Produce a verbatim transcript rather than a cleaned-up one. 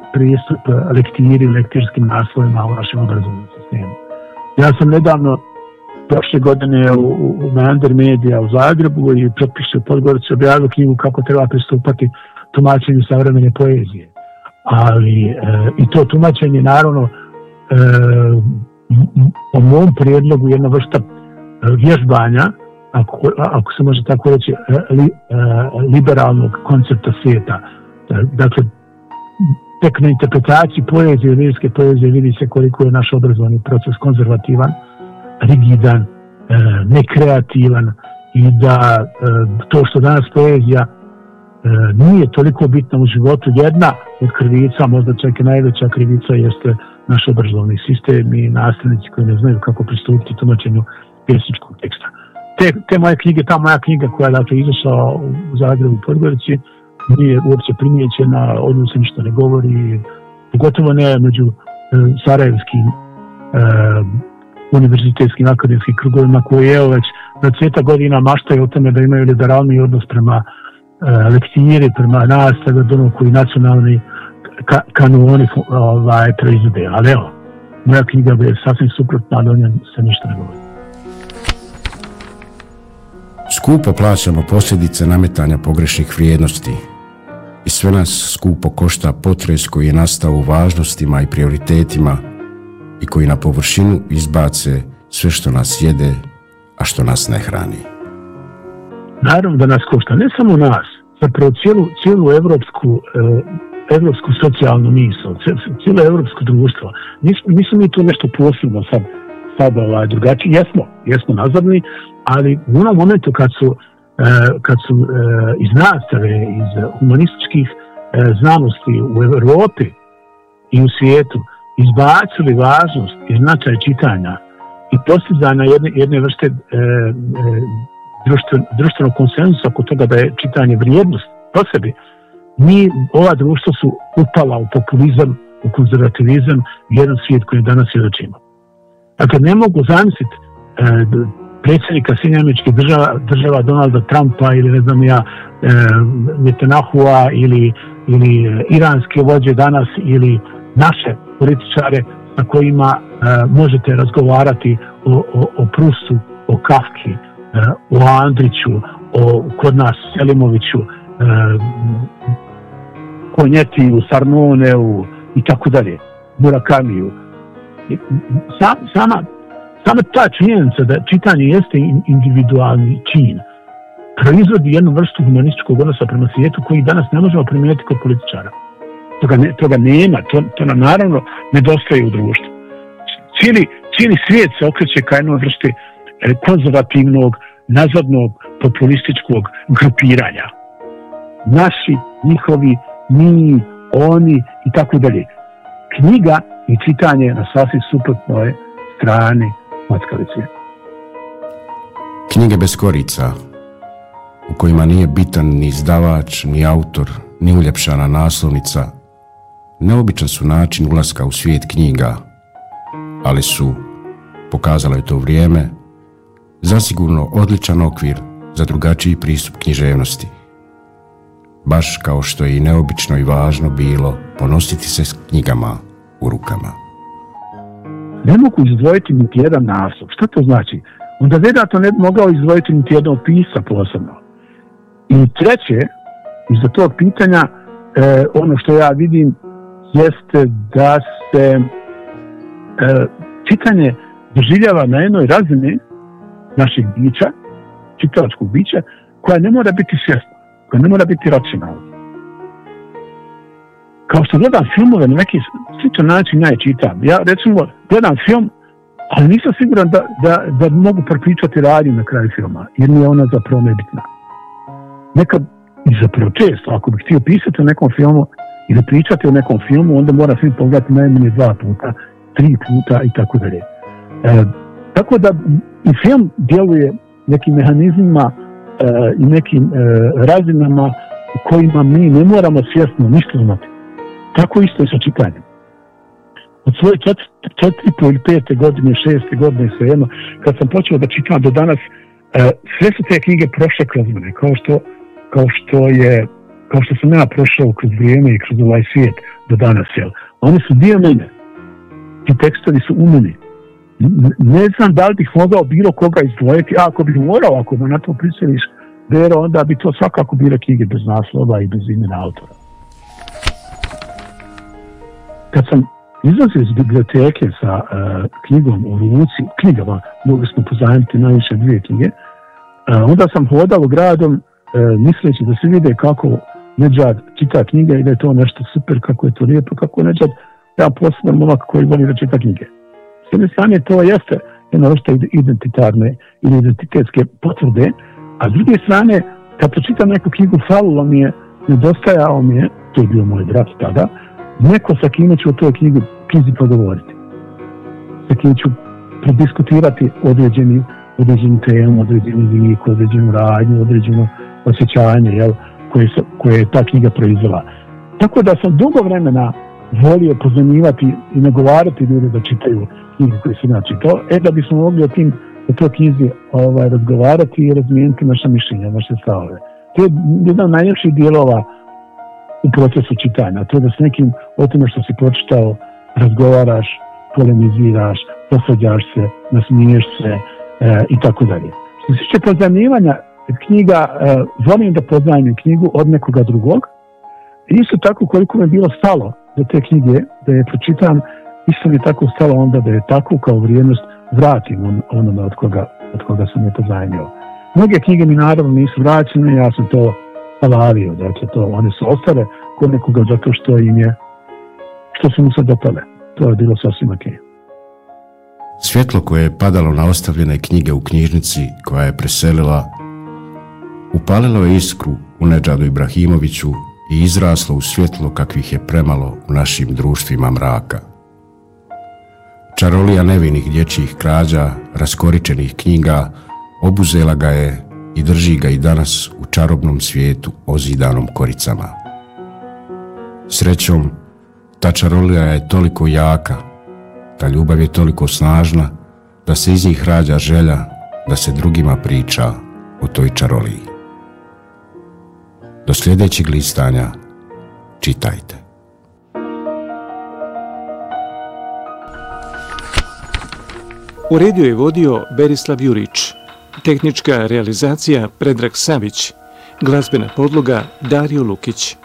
pristup lektiri, lektirskim naslovima u našem obrazovnom sistemu. Ja sam nedavno prošle godine u, u Meander Media u Zagrebu i Potpiše u Podgorici objavio knjigu kako treba pristupati tumačenju savremene poezije. Ali e, i to tumačenje naravno e, po mom prijedlogu jedna vrsta vježbanja, ako, ako se može tako reći, li, e, liberalnog koncepta svijeta. Dakle, tek na interpretaciji poezije, lirske poezije vidi se koliko je naš obrazovni proces konzervativan, rigidan, nekreativan i da to što danas poezija nije toliko bitna u životu. Jedna od krivica, možda čak i najveća krivica, jeste naš obrazovni sistem i nastavnici koji ne znaju kako pristupiti tumačenju pjesničkog teksta. Te, te moje knjige, ta moja knjiga koja je dakle izašla u Zagrebu u Podgorici, nije uopće primijećena, od nju se ništa ne govori, pogotovo ne među e, sarajevskim e, univerzitetskim akademskim krugovima koji evo već dvadeset godina maštaju o tome da imaju liberalni odnos prema e, lektiri, prema nastavi od onog koji nacionalni ka, kanoni ovaj, proizvode. Ali evo, moja knjiga je sasvim suprotna, ali o njom se ništa ne govori. Skupo plaćamo posljedice nametanja pogrešnih vrijednosti i sve nas skupo košta potres koji je nastao u važnostima i prioritetima i koji na površinu izbace sve što nas jede, a što nas ne hrani. Naravno da nas košta, ne samo nas, zapravo cijelu, cijelu evropsku, eh, evropsku socijalnu misl, cijelo evropsko društvo. Nismo, nismo mi tu nešto posebno sad, sad ovaj, drugačiji. Jesmo, jesmo nazadni, ali u onom momentu kad su, eh, kad su eh, iz nastave, iz humanističkih eh, znanosti u Evropi i u svijetu izbacili važnost i značaj čitanja i postizanja jedne, jedne vrste e, e, društven, društvenog konsenzusa oko toga da je čitanje vrijednost po sebi, mi, ova društva su upala u populizam, u konzervativizam, jedan svijet koji danas svjedočimo. Dakle, ne mogu zamisliti e, predsjednika Sjedinjenih Američkih država, država Donalda Trumpa ili ne znam ja e, Netanyahua ili, ili iranske vođe danas ili naše političare na kojima e, možete razgovarati o, o, o Prustu, o Kafki, e, o Andriću, o kod nas Selimoviću, e, Konjetiju, Sarmoneu i tako dalje, Murakamiju. Sam, sama, sama ta činjenica da čitanje jeste individualni čin proizvodi jednu vrstu humanističkog odnosa prema svijetu koji danas ne možemo primijeniti kod političara. Toga, ne, toga nema, to, to nam naravno nedostaje u društvu. Cijeli, cijeli svijet se okreće ka jednoj vrsti konzervativnog, nazadnog, populističkog grupiranja. Naši, njihovi, mi, oni i tako dalje. Knjiga i čitanje na sasvim suprotnoj strani mockalice. Knjige bez korica, u kojima nije bitan ni izdavač, ni autor, ni uljepšana naslovnica, neobičan su način ulaska u svijet knjiga, ali su, pokazalo je to vrijeme, zasigurno odličan okvir za drugačiji pristup književnosti. Baš kao što je i neobično i važno bilo ponositi se s knjigama u rukama. Ne mogu izdvojiti niti jedan naslov. Što to znači? Onda vjerojatno ne bi mogao izdvojiti niti jednog pisa posebno. I treće, iza tog pitanja, e, ono što ja vidim jeste da se e, čitanje doživljava na jednoj razini našeg bića, čitalačkog bića, koja ne mora biti svjesna, koja ne mora biti racionalna. Kao što gledam filmove na neki sličan način, ja je čitam. Ja recimo gledam film, ali nisam siguran da, da, da mogu prepričati radnju na kraju filma, jer mi je ona zapravo nebitna. Nekad, i zapravo često, ako bih htio pisati o nekom filmu ili pričati o nekom filmu, onda mora film pogledati najmanje dva puta, tri puta i tako dalje. E, tako da i film djeluje nekim mehanizmima e, i nekim e, razinama u kojima mi ne moramo svjesno ništa znati. Tako isto i sa čitanjem. Od svoje četiri, četiri ili pete godine, šeste godine, svejedno, kad sam počeo da čitam do danas, e, sve su te knjige prošle kroz mene, kao što, kao što je kao što sam ja prošao kroz vrijeme i kroz ovaj svijet do danas, jel? Oni su dio mene. Ti tekstovi su u meni. Ne znam da li bih mogao bilo koga izdvojiti, a ako bih morao, ako me na to prisiliš, Bero, onda bi to svakako bile knjige bez naslova i bez imena autora. Kad sam izlazio iz biblioteke sa uh, knjigom u ruci, knjigama, mogli smo pozajmiti najviše dvije knjige, uh, onda sam hodao gradom uh, misleći da se vide kako Nedžad čita knjige i da je to nešto super, kako je to lijepo, kako je Nedžad, ja posljedam momak koji voli da čita knjige. S jedne strane to jeste jedna vrsta identitarne ili identitetske potvrde, a s druge strane, kad pročitam neku knjigu, falilo mi je, nedostajao mi je, to je bio moj brat tada, neko sa kime ću o toj knjigi, knjizi progovoriti. Sa kime ću prodiskutirati određeni, određeni temu, određeni lik, određenu radnju, određeno osjećanje, jel, koje, koje je ta knjiga proizvela. Tako da sam dugo vremena volio pozanimati i nagovarati ljude da čitaju knjige koje sam ja čitao, e da bismo mogli o tim o toj knjizi ovaj, razgovarati i razmijeniti naša mišljenja, naše stavove. To je jedan od najljepših dijelova u procesu čitanja. To je da s nekim o tome što si pročitao razgovaraš, polemiziraš, posvađaš se, nasmiješ se e, i tako dalje. Što se tiče pozajmljivanja knjiga, e, volim da pozajmim knjigu od nekoga drugog. Isto tako koliko mi je bilo stalo do te knjige, da je pročitam, isto mi je tako stalo onda da je tako kao vrijednost vratim on, onome od koga, od koga sam je pozajmio. Mnoge knjige mi naravno nisu vraćene, ja sam to palavio, dakle to, one su ostale kod nekoga zato što im je, što su mu se dopale. To je bilo sasvim ok. Svjetlo koje je padalo na ostavljene knjige u knjižnici koja je preselila, upalilo je iskru u Nedžadu Ibrahimoviću i izraslo u svjetlo kakvih je premalo u našim društvima mraka. Čarolija nevinih dječjih krađa, raskoričenih knjiga, obuzela ga je i drži ga i danas u čarobnom svijetu ozidanom koricama. Srećom, ta čarolija je toliko jaka, ta ljubav je toliko snažna, da se iz njih rađa želja da se drugima priča o toj čaroliji. Do sljedećeg listanja čitajte. Uredio je vodio Berislav Jurić, tehnička realizacija Predrag Savić, glazbena podloga Dario Lukić.